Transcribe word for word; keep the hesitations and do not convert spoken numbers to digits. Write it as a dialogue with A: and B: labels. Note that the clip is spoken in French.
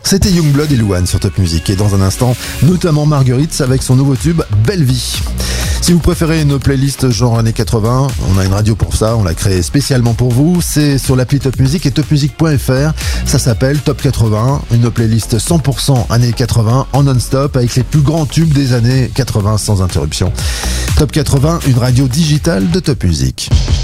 A: C'était Youngblood et Louane sur Top Music. Et dans un instant, notamment Marguerite avec son nouveau tube Belle Vie. Si vous préférez une playlist genre années quatre-vingts, on a une radio pour ça, on l'a créée spécialement pour vous. C'est sur l'appli Top Music et top music point f r. Ça s'appelle Top quatre-vingts, une playlist cent pour cent années quatre-vingts en non-stop avec les plus grands tubes des années quatre-vingts sans interruption. Top quatre-vingts, une radio digitale de Top Music.